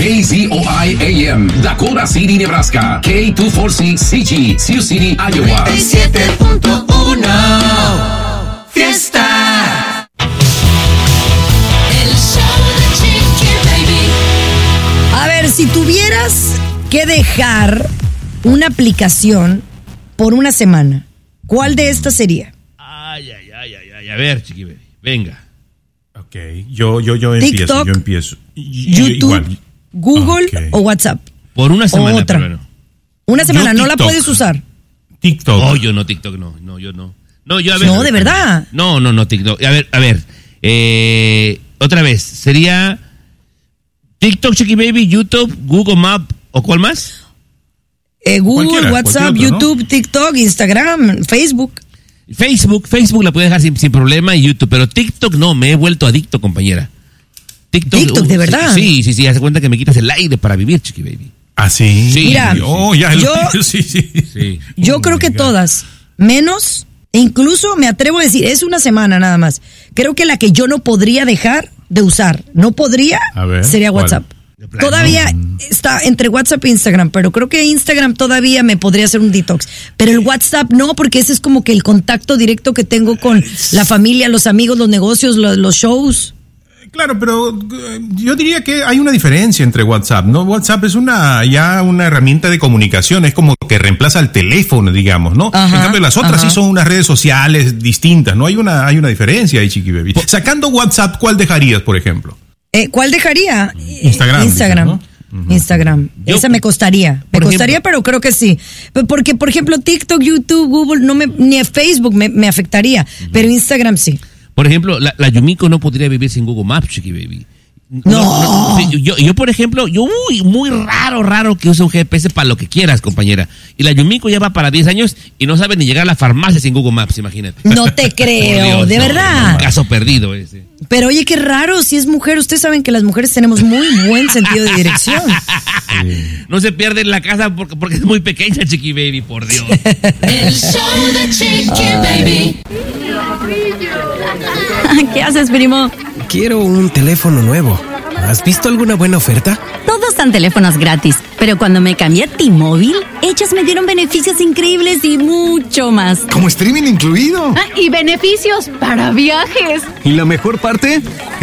KZOI AM, Dakota City, Nebraska. K246CG, Sioux City, Iowa. 97.1 Fiesta. El show de Chiqui Baby. A ver, si tuvieras que dejar una aplicación por una semana, ¿cuál de estas sería? Ay. A ver, Chiqui Baby, venga. Ok, yo TikTok, empiezo. YouTube, Igual. Google o WhatsApp. Por una semana, otra. pero bueno. Una semana, Yo no la TikTok. puedes usar. TikTok. Oh, yo no, TikTok no. No, yo no. No, yo a ver. No, de verdad. No, TikTok. A ver. Otra vez, sería TikTok, Chiqui Baby, YouTube, Google Map, ¿o cuál más? Google, Cualquiera, WhatsApp, cualquier otro, YouTube, TikTok, Instagram, Facebook. Facebook la puedes dejar sin problema y YouTube, pero TikTok no, me he vuelto adicto, compañera. TikTok, ¿de verdad? Sí, hace cuenta que me quitas el aire para vivir, Chiqui Baby. ¿Ah, sí? Sí. Mira, Oh, ya, yo- Sí. Yo creo que todas, menos, e incluso me atrevo a decir, es una semana nada más. Creo que la que yo no podría dejar de usar, A ver, sería ¿cuál? WhatsApp. De plano. Todavía está entre WhatsApp e Instagram, pero creo que Instagram todavía me podría hacer un detox. Pero el WhatsApp no, porque ese es como que el contacto directo que tengo con la familia, los amigos, los negocios, los shows. Claro, pero yo diría que hay una diferencia entre WhatsApp, ¿no? WhatsApp es una herramienta de comunicación, es como que reemplaza al teléfono, digamos, ¿no? Ajá, en cambio, las otras ajá. sí son unas redes sociales distintas, ¿no? Hay una diferencia ahí, Chiqui Baby. Sacando WhatsApp, ¿cuál dejarías, por ejemplo? ¿Cuál dejaría? Instagram, Instagram. dices, Instagram. Yo- Esa me costaría. Me por costaría, ejemplo- pero creo que sí. Porque, por ejemplo, TikTok, YouTube, Google, ni Facebook me afectaría. Pero Instagram sí. Por ejemplo, la Yumiko no podría vivir sin Google Maps, Chiqui Baby. No. Sí, yo, por ejemplo, muy raro que use un GPS para lo que quieras, compañera. Y la Yumiko ya va para 10 años y no sabe ni llegar a la farmacia sin Google Maps, imagínate. No te creo, Por Dios, de no, verdad. un caso perdido ese. Pero oye, qué raro, si es mujer. Ustedes saben que las mujeres tenemos muy buen sentido de dirección. No se pierde en la casa porque es muy pequeña, Chiqui Baby, por Dios. El show de Chiqui Baby. ¿Qué haces, primo? Quiero un teléfono nuevo. ¿Has visto alguna buena oferta? Todos dan teléfonos gratis, pero cuando me cambié a T-Mobile, ellos me dieron beneficios increíbles y mucho más. Como streaming incluido. Y beneficios para viajes. Y la mejor parte,